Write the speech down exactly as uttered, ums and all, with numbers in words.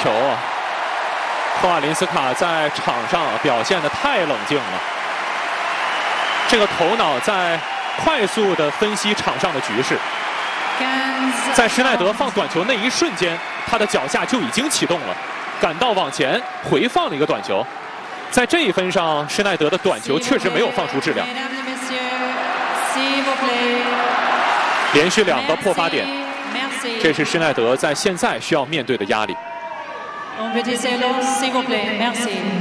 球啊！科瓦林斯卡在场上表现得太冷静了，这个头脑在快速地分析场上的局势。在施耐德放短球那一瞬间，他的脚下就已经启动了，赶到往前回放了一个短球。在这一分上，施耐德的短球确实没有放出质量，连续两个破发点，这是施耐德在现在需要面对的压力。 On peut essayer, s'il vous plaît. Merci.